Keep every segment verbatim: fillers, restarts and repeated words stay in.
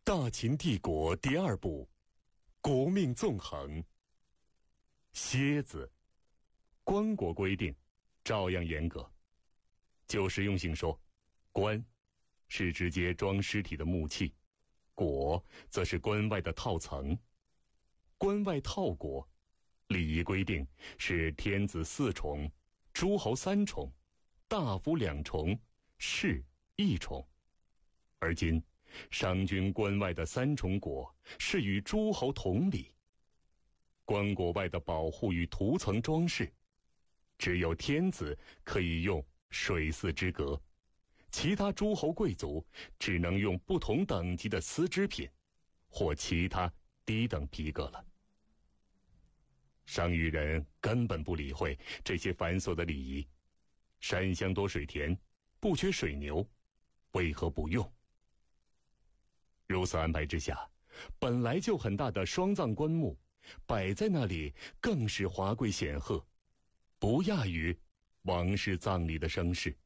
大秦帝国第二部，国命纵横。蝎子，棺椁规定照样严格。就实用性说，棺是直接装尸体的木器，椁则是棺外的套层。棺外套椁，礼仪规定是天子四重，诸侯三重，大夫两重，士一重。而今商君棺外的三重椁是与诸侯同礼。棺椁外的保护与涂层装饰，只有天子可以用水寺之格，其他诸侯贵族只能用不同等级的丝织品或其他低等皮革了。商於人根本不理会这些繁琐的礼仪，山乡多水田，不缺水牛，为何不用？如此安排之下，本来就很大的双葬棺木摆在那里，更是华贵显赫，不亚于王室葬礼的声势。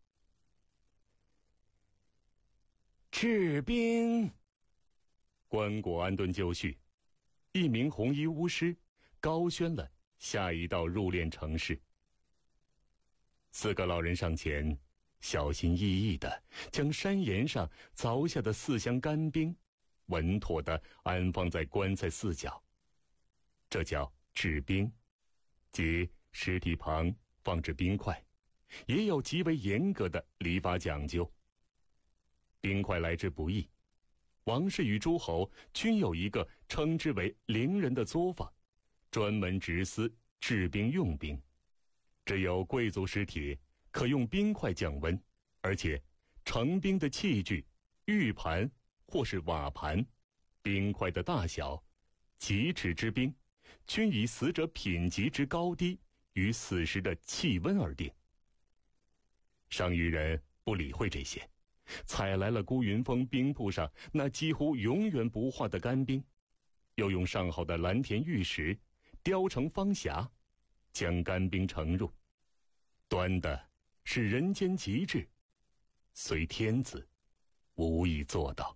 治兵，棺椁安顿就绪，一名红衣巫师高宣了下一道入殓程式。四个老人上前，小心翼翼地将山岩上凿下的四箱干冰稳妥地安放在棺材四角，这叫制冰，即尸体旁放置冰块，也有极为严格的礼法讲究。冰块来之不易，王室与诸侯均有一个称之为陵人的作坊，专门执司制冰用冰。只有贵族尸体可用冰块降温，而且盛冰的器具、玉盘或是瓦盘，冰块的大小、几尺之冰，均以死者品级之高低与死时的气温而定。商於人不理会这些，采来了孤云峰冰铺上那几乎永远不化的干冰，又用上好的蓝田玉石雕成方匣，将干冰盛入，端的是人间极致，随天子无以做到。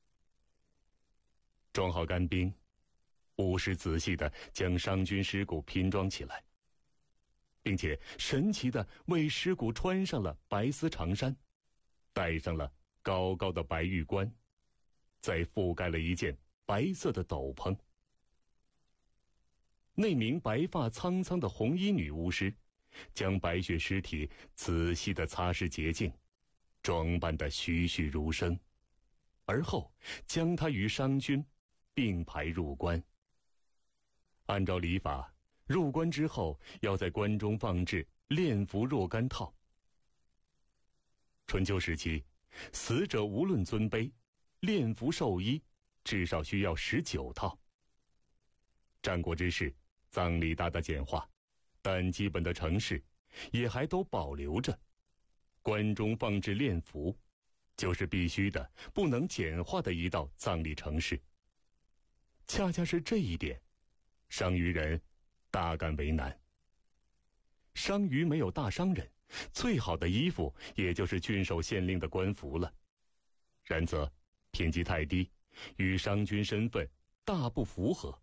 装好干冰，巫师仔细地将商君尸骨拼装起来，并且神奇地为尸骨穿上了白丝长衫，戴上了高高的白玉冠，再覆盖了一件白色的斗篷。那名白发苍苍的红衣女巫师将白血尸体仔细地擦拭洁净，装扮得栩栩如生，而后将她与商君并排入棺。按照礼法，入棺之后要在棺中放置殓服若干套。春秋时期，死者无论尊卑，殓服寿衣至少需要十九套。战国之时，葬礼大大简化，但基本的程式也还都保留着。棺中放置殓服，就是必须的、不能简化的一道葬礼程式。恰恰是这一点，商於人大感为难。商於没有大商人，最好的衣服也就是郡守县令的官服了，然则品级太低，与商君身份大不符合。